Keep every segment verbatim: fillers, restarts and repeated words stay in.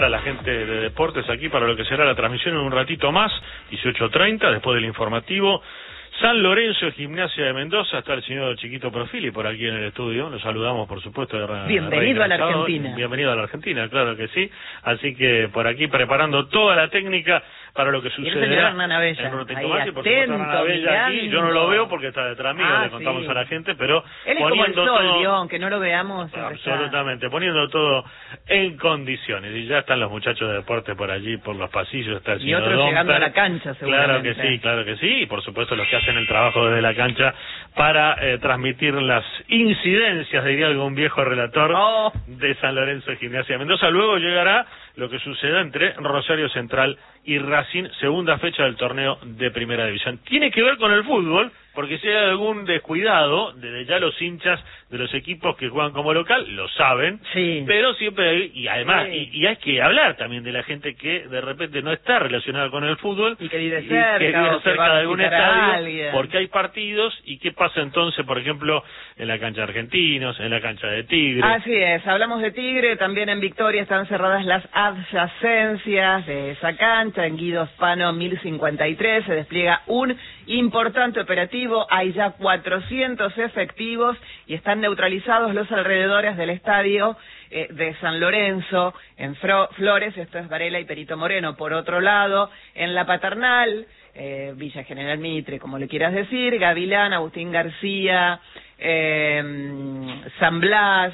a la gente de deportes aquí para lo que será la transmisión en un ratito más, dieciocho treinta, después del informativo. San Lorenzo, Gimnasia de Mendoza, está el señor Chiquito Profili por aquí en el estudio, lo saludamos por supuesto. De Bienvenido a la Argentina. Bienvenido a la Argentina, claro que sí, así que por aquí preparando toda la técnica para lo que sucederá en un ratito más, y por supuesto Hernán Abella aquí, yo no lo veo porque está detrás mío, ah, le contamos sí. a la gente, pero él es poniendo como el sol, todo, Dion, que no lo veamos. absolutamente, poniendo todo en condiciones, y ya están los muchachos de deporte por allí, por los pasillos, está el señor y otros Domper, llegando a la cancha seguramente. Claro que sí, claro que sí, y por supuesto los que hacen el trabajo desde la cancha para eh, transmitir las incidencias, diría algún viejo relator, oh. de San Lorenzo y Gimnasia de Mendoza. Luego llegará lo que suceda entre Rosario Central y Racing, segunda fecha del torneo de Primera División. Tiene que ver con el fútbol, porque si hay algún descuidado, desde ya los hinchas de los equipos que juegan como local lo saben, sí. pero siempre hay, y además, sí. y, y hay que hablar también de la gente que de repente no está relacionada con el fútbol, y que vive cerca, y que vive cerca de algún estadio, a porque hay partidos, y qué pasa entonces, por ejemplo, en la cancha de Argentinos, en la cancha de Tigre. Así es, hablamos de Tigre, también en Victoria están cerradas las adyacencias de esa cancha, en Guido Spano mil cincuenta y tres, se despliega un importante operativo, hay ya cuatrocientos efectivos y están neutralizados los alrededores del estadio eh, de San Lorenzo, en Fro Flores, esto es Varela y Perito Moreno. Por otro lado, en la Paternal, eh, Villa General Mitre, como le quieras decir, Gavilán, Agustín García, eh, San Blas,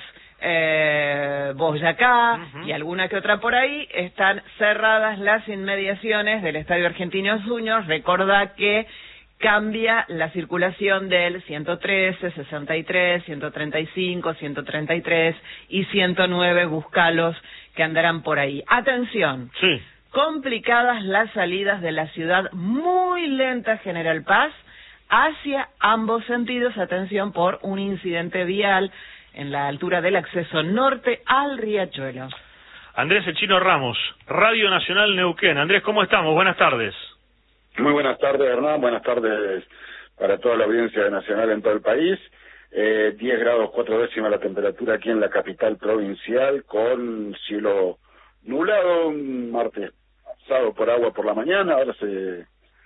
eh, Boyacá, uh-huh. y alguna que otra por ahí, están cerradas las inmediaciones del Estadio Argentinos Juniors. Recordá que cambia la circulación del ciento trece, sesenta y tres, ciento treinta y cinco, ciento treinta y tres y ciento nueve, buscalos que andarán por ahí. Atención, sí. complicadas las salidas de la ciudad, muy lenta General Paz, hacia ambos sentidos, atención por un incidente vial en la altura del acceso norte al Riachuelo. Andrés El Chino Ramos, Radio Nacional Neuquén. Andrés, ¿cómo estamos? Buenas tardes. Muy buenas tardes, Hernán. Buenas tardes para toda la audiencia de Nacional en todo el país. Eh, diez grados cuatro décimas la temperatura aquí en la capital provincial, con cielo nublado, un martes pasado por agua por la mañana, ahora se,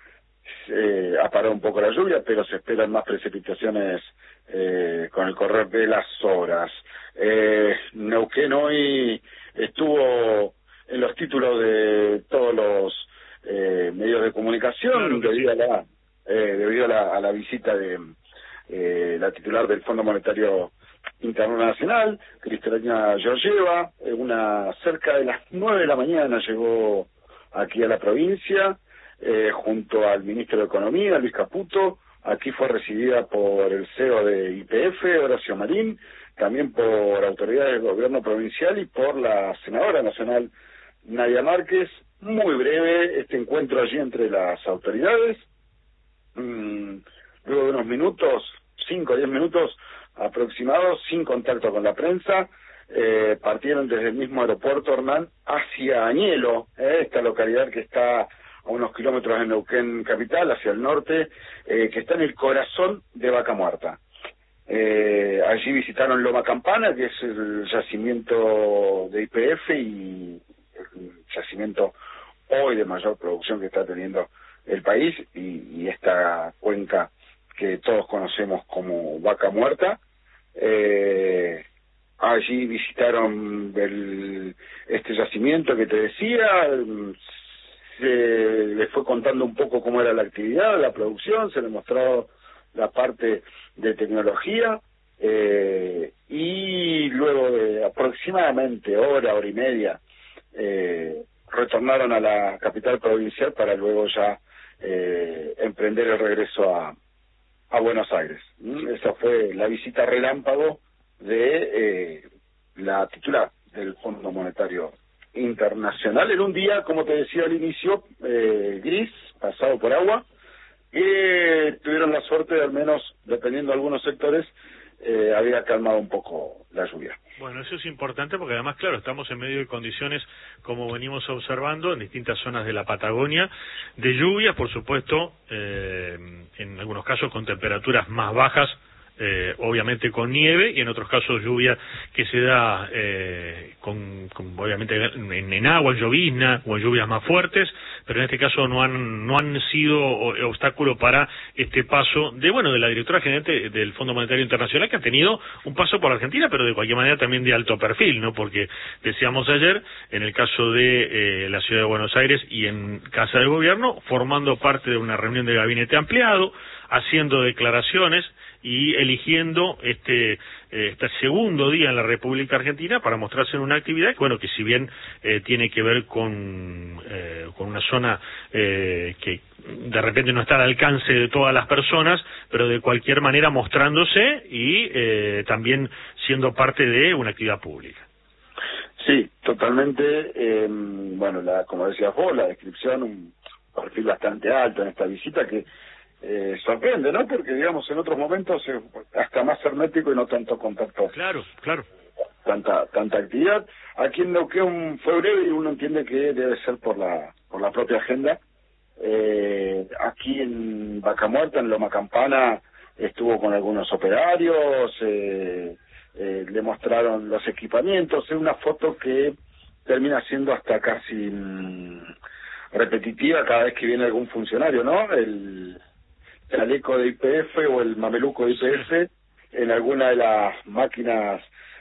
se ha parado un poco la lluvia, pero se esperan más precipitaciones eh, con el correr de las horas. Eh, Neuquén hoy estuvo en los títulos de todos los Eh, medios de comunicación, claro debido, sí. a la, eh, debido a la a la visita de eh, la titular del Fondo Monetario Internacional, Cristalina Georgieva. Eh, una cerca de las nueve de la mañana llegó aquí a la provincia, eh, junto al ministro de Economía, Luis Caputo. Aquí fue recibida por el C E O de Y P F, Horacio Marín, también por autoridades del gobierno provincial y por la senadora nacional, Nadia Márquez. Muy breve este encuentro allí entre las autoridades. Mm, luego de unos minutos, cinco o diez minutos aproximados, sin contacto con la prensa, eh, partieron desde el mismo aeropuerto, Hernán, hacia Añelo, eh, esta localidad que está a unos kilómetros de Neuquén capital, hacia el norte, eh, que está en el corazón de Vaca Muerta. Eh, allí visitaron Loma Campana, que es el yacimiento de Y P F y el yacimiento hoy de mayor producción que está teniendo el país, y, y esta cuenca que todos conocemos como Vaca Muerta. Eh, allí visitaron el, este yacimiento que te decía, se les fue contando un poco cómo era la actividad, la producción, se les mostró la parte de tecnología, eh, y luego de aproximadamente hora, hora y media, eh, retornaron a la capital provincial para luego ya eh, emprender el regreso a, a Buenos Aires. ¿Mm? Esa fue la visita relámpago de eh, la titular del Fondo Monetario Internacional, en un día, como te decía al inicio, eh, gris, pasado por agua, y tuvieron la suerte de, al menos, dependiendo de algunos sectores, eh, había calmado un poco la lluvia. Bueno, eso es importante porque además, claro, estamos en medio de condiciones, como venimos observando, en distintas zonas de la Patagonia, de lluvias, por supuesto, eh, en algunos casos con temperaturas más bajas, eh, obviamente con nieve, y en otros casos lluvia que se da eh, con, con, obviamente en, en agua, en llovizna o en lluvias más fuertes, pero en este caso no han no han sido obstáculo para este paso de bueno de la directora general del Fondo Monetario Internacional, que ha tenido un paso por Argentina, pero de cualquier manera también de alto perfil, ¿no? Porque decíamos ayer, en el caso de eh, la Ciudad de Buenos Aires y en Casa del Gobierno, formando parte de una reunión de gabinete ampliado, haciendo declaraciones y eligiendo este este segundo día en la República Argentina para mostrarse en una actividad que, bueno, que si bien eh, tiene que ver con eh, con una zona eh, que de repente no está al alcance de todas las personas, pero de cualquier manera mostrándose y eh, también siendo parte de una actividad pública. Sí, totalmente. Eh, bueno, la, como decías vos, la descripción, un perfil bastante alto en esta visita que Eh, sorprende, ¿no? Porque, digamos, en otros momentos eh, hasta más hermético y no tanto contacto. Claro, claro. Tanta tanta actividad. Aquí en Neuquén fue breve y uno entiende que debe ser por la por la propia agenda. Eh, aquí en Vaca Muerta, en Loma Campana, estuvo con algunos operarios, eh, eh, le mostraron los equipamientos. Es una foto que termina siendo hasta casi mmm, repetitiva cada vez que viene algún funcionario, ¿no? El chaleco de Y P F o el mameluco de Y P F en alguna de las máquinas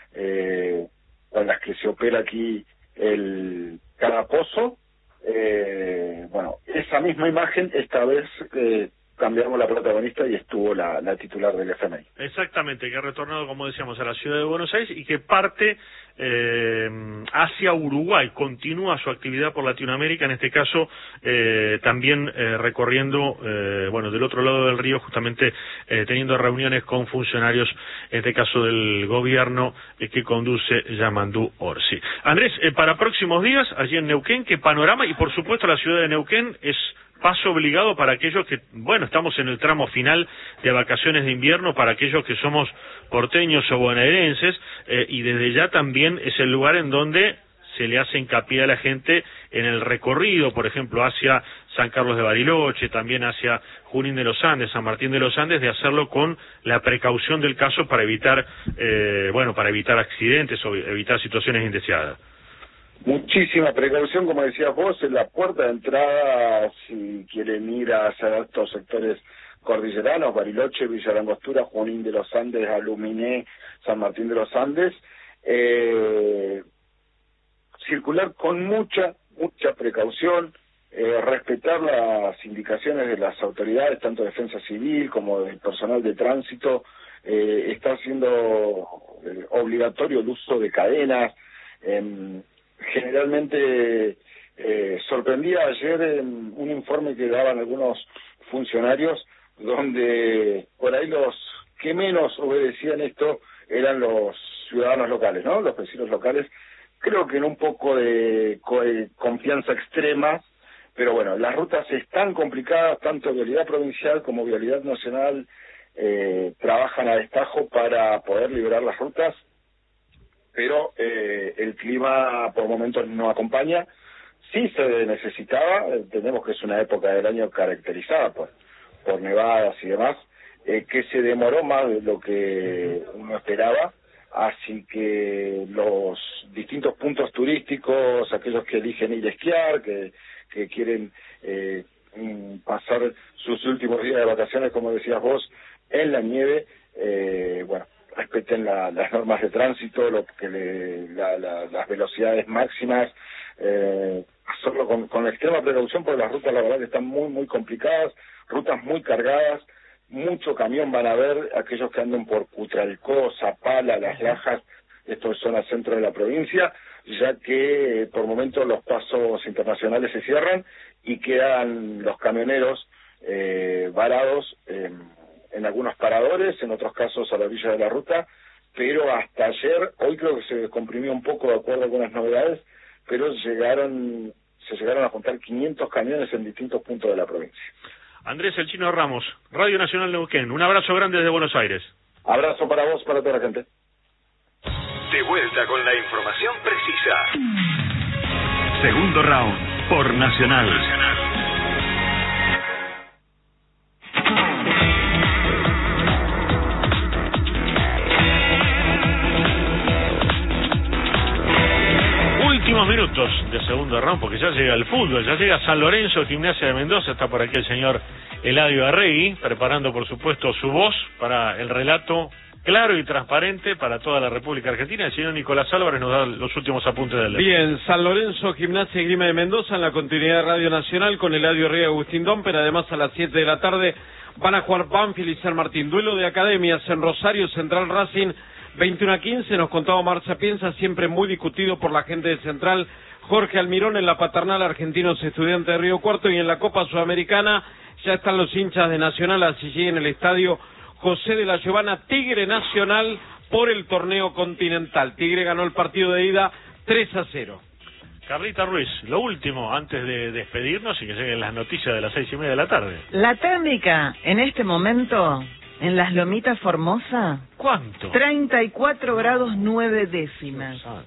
eh, con las que se opera aquí el cada pozo. Eh, bueno, esa misma imagen esta vez eh, cambiamos la protagonista y estuvo la, la titular del F M I. Exactamente, que ha retornado, como decíamos, a la ciudad de Buenos Aires y que parte eh, hacia Uruguay, continúa su actividad por Latinoamérica, en este caso eh, también eh, recorriendo, eh, bueno, del otro lado del río, justamente eh, teniendo reuniones con funcionarios, en este caso del gobierno eh, que conduce Yamandú Orsi. Andrés, eh, para próximos días, allí en Neuquén, ¿qué panorama? Y por supuesto la ciudad de Neuquén es paso obligado para aquellos que, bueno, estamos en el tramo final de vacaciones de invierno, para aquellos que somos porteños o bonaerenses, eh, y desde ya también es el lugar en donde se le hace hincapié a la gente en el recorrido, por ejemplo, hacia San Carlos de Bariloche, también hacia Junín de los Andes, San Martín de los Andes, de hacerlo con la precaución del caso para evitar, eh, bueno, para evitar accidentes o evitar situaciones indeseadas. Muchísima precaución, como decías vos, en la puerta de entrada, si quieren ir hacia estos sectores cordilleranos, Bariloche, Villa Langostura, Junín de los Andes, Aluminé, San Martín de los Andes, eh, circular con mucha, mucha precaución, eh, respetar las indicaciones de las autoridades, tanto de defensa civil como del personal de tránsito. Eh, está siendo eh, obligatorio el uso de cadenas. Eh, generalmente eh, sorprendía ayer en un informe que daban algunos funcionarios donde por ahí los que menos obedecían esto eran los ciudadanos locales, ¿no? Los vecinos locales, creo que en un poco de co confianza extrema, pero bueno, las rutas están complicadas, tanto Vialidad Provincial como Vialidad Nacional eh, trabajan a destajo para poder liberar las rutas, pero eh, el clima por momentos no acompaña. Sí se necesitaba, entendemos que es una época del año caracterizada por, por nevadas y demás, eh, que se demoró más de lo que uno esperaba, así que los distintos puntos turísticos, aquellos que eligen ir a esquiar, que, que quieren eh, pasar sus últimos días de vacaciones, como decías vos, en la nieve, eh, bueno, respeten la, las normas de tránsito, lo que le, la, la, las velocidades máximas, eh, hacerlo con, con extrema precaución, porque las rutas la verdad que están muy muy complicadas, rutas muy cargadas, mucho camión van a ver, aquellos que anden por Cutralcó, Zapala, Las Lajas, esto es zona centro de la provincia, ya que eh, por momentos los pasos internacionales se cierran y quedan los camioneros eh, varados eh, en algunos paradores, en otros casos a la orilla de la ruta, pero hasta ayer, hoy creo que se descomprimió un poco de acuerdo a algunas novedades, pero llegaron, se llegaron a juntar quinientos camiones en distintos puntos de la provincia. Andrés El Chino Ramos, Radio Nacional Neuquén, un abrazo grande desde Buenos Aires. Abrazo para vos, para toda la gente. De vuelta con la información precisa. Segundo round por Nacional. Nacional. Últimos minutos de segundo round, porque ya llega el fútbol, ya llega San Lorenzo, Gimnasia de Mendoza, está por aquí el señor Eladio Arregui, preparando por supuesto su voz para el relato claro y transparente para toda la República Argentina. El señor Nicolás Álvarez nos da los últimos apuntes del día. Bien, San Lorenzo, Gimnasia y Grima de Mendoza en la continuidad de Radio Nacional con Eladio Arregui y Agustín Dom, pero además a las siete de la tarde van a jugar Banfield y San Martín. Duelo de academias en Rosario, Central Racing, veintiuno a quince, nos contaba Marcia Pienza, siempre muy discutido por la gente de Central, Jorge Almirón en la Paternal, Argentinos Estudiantes de Río Cuarto, y en la Copa Sudamericana ya están los hinchas de Nacional, así llega en el estadio José de la Giovana, Tigre Nacional por el torneo continental. Tigre ganó el partido de ida tres a cero. Carlita Ruiz, lo último antes de despedirnos y que lleguen las noticias de las seis y media de la tarde. La térmica en este momento en las Lomitas Formosa. ¿Cuánto? treinta y cuatro grados nueve décimas. Santo.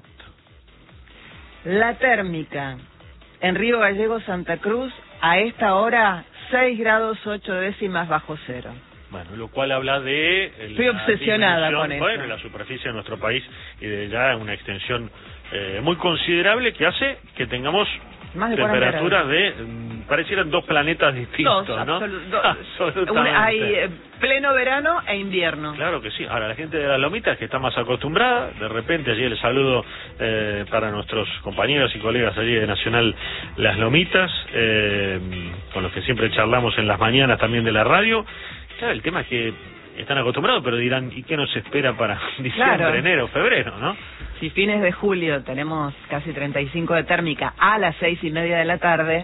La térmica en Río Gallego, Santa Cruz, a esta hora seis grados ocho décimas bajo cero. Bueno, lo cual habla de... Estoy obsesionada con eso. Bueno, la superficie de nuestro país y de ya una extensión eh, muy considerable que hace que tengamos más de temperaturas de... Mm, parecieran dos planetas distintos, dos, ¿no? Absolu dos. Absolutamente. Un, hay eh, pleno verano e invierno. Claro que sí. Ahora, la gente de las Lomitas que está más acostumbrada, de repente allí el saludo eh, para nuestros compañeros y colegas allí de Nacional Las Lomitas, eh, con los que siempre charlamos en las mañanas también de la radio. Claro, el tema es que están acostumbrados, pero dirán, ¿y qué nos espera para diciembre, claro. enero, febrero, no? Si fines de julio tenemos casi treinta y cinco de térmica a las seis y media de la tarde,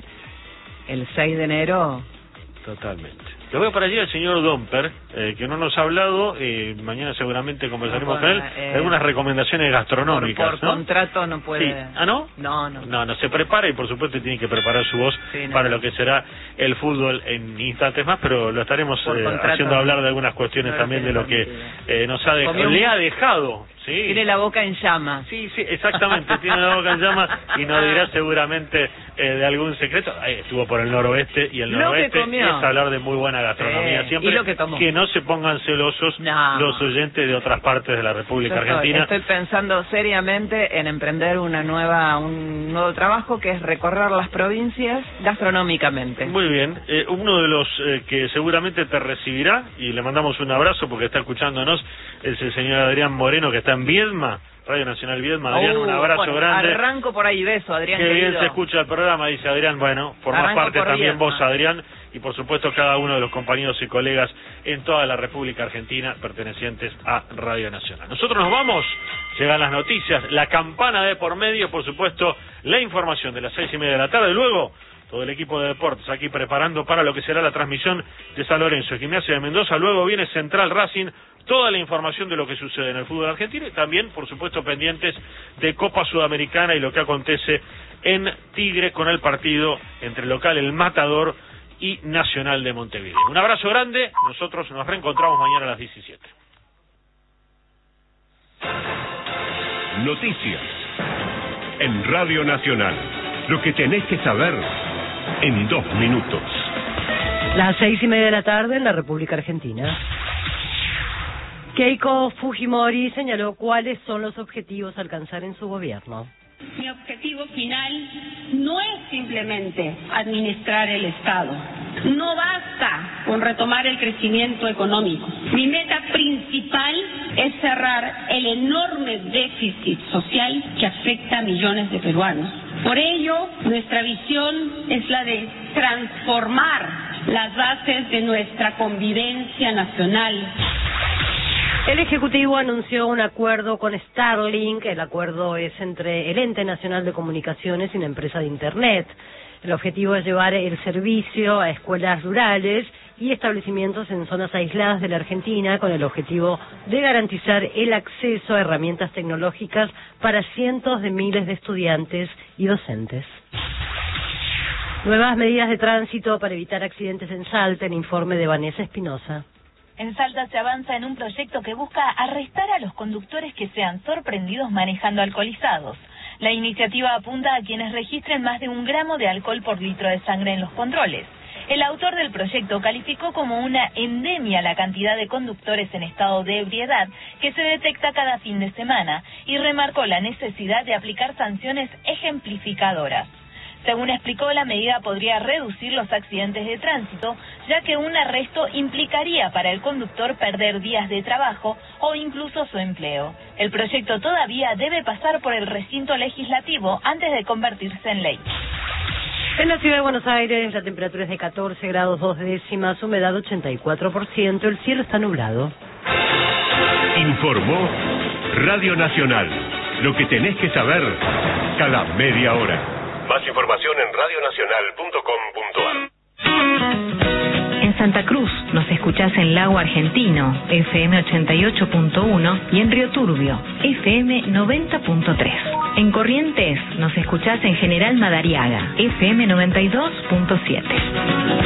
el seis de enero... Totalmente. Lo veo para allí al señor Domper, eh, que no nos ha hablado, eh, mañana seguramente conversaremos no, con él, eh, algunas recomendaciones gastronómicas. Por, por ¿no? contrato no puede... Sí. ¿Ah, no? No, no. No, no, se prepara y por supuesto tiene que preparar su voz sí, no, para no. lo que será el fútbol en instantes más, pero lo estaremos eh, haciendo hablar de algunas cuestiones no también de lo que eh, nos ha dejado, le ha dejado. Sí. Tiene la boca en llamas. Sí, sí, exactamente, tiene la boca en llamas y nos dirá seguramente eh, de algún secreto. Ahí estuvo por el noroeste y el Lo noroeste que comió. es hablar de muy buena gastronomía. Sí. Siempre ¿Y lo que tomó? que no se pongan celosos no. los oyentes de otras partes de la República Yo estoy, Argentina. Estoy pensando seriamente en emprender una nueva, un nuevo trabajo que es recorrer las provincias gastronómicamente. Muy bien, eh, uno de los eh, que seguramente te recibirá y le mandamos un abrazo porque está escuchándonos es el señor Adrián Moreno, que está en Viedma, Radio Nacional Viedma. Adrián, uh, un abrazo bueno, grande. Arranco por ahí, beso, Adrián. Qué querido. bien se escucha el programa, dice Adrián. Bueno, formás Arranco parte por también Viedma. vos, Adrián, y por supuesto cada uno de los compañeros y colegas en toda la República Argentina pertenecientes a Radio Nacional. Nosotros nos vamos, llegan las noticias, la campana de por medio, por supuesto, la información de las seis y media de la tarde, luego todo el equipo de deportes aquí preparando para lo que será la transmisión de San Lorenzo, Gimnasia de Mendoza, luego viene Central Racing, toda la información de lo que sucede en el fútbol argentino y también, por supuesto, pendientes de Copa Sudamericana y lo que acontece en Tigre con el partido entre el local El Matador y Nacional de Montevideo. Un abrazo grande, nosotros nos reencontramos mañana a las diecisiete. Noticias en Radio Nacional. Lo que tenés que saber en dos minutos. Las seis y media de la tarde en la República Argentina. Keiko Fujimori señaló cuáles son los objetivos a alcanzar en su gobierno. Mi objetivo final no es simplemente administrar el Estado. No basta con retomar el crecimiento económico. Mi meta principal es cerrar el enorme déficit social que afecta a millones de peruanos. Por ello, nuestra visión es la de transformar las bases de nuestra convivencia nacional. El Ejecutivo anunció un acuerdo con Starlink. El acuerdo es entre el Ente Nacional de Comunicaciones y una empresa de Internet. El objetivo es llevar el servicio a escuelas rurales y establecimientos en zonas aisladas de la Argentina con el objetivo de garantizar el acceso a herramientas tecnológicas para cientos de miles de estudiantes y docentes. Nuevas medidas de tránsito para evitar accidentes en Salta, el informe de Vanessa Espinosa. En Salta se avanza en un proyecto que busca arrestar a los conductores que sean sorprendidos manejando alcoholizados. La iniciativa apunta a quienes registren más de un gramo de alcohol por litro de sangre en los controles. El autor del proyecto calificó como una endemia la cantidad de conductores en estado de ebriedad que se detecta cada fin de semana y remarcó la necesidad de aplicar sanciones ejemplificadoras. Según explicó, la medida podría reducir los accidentes de tránsito, ya que un arresto implicaría para el conductor perder días de trabajo o incluso su empleo. El proyecto todavía debe pasar por el recinto legislativo antes de convertirse en ley. En la ciudad de Buenos Aires la temperatura es de catorce grados dos décimas, humedad ochenta y cuatro por ciento, el cielo está nublado. Informó Radio Nacional, lo que tenés que saber cada media hora. Más información en radio nacional punto com punto a r. En Santa Cruz nos escuchás en Lago Argentino, F M ochenta y ocho punto uno, y en Río Turbio, F M noventa punto tres. En Corrientes nos escuchás en General Madariaga, F M noventa y dos punto siete.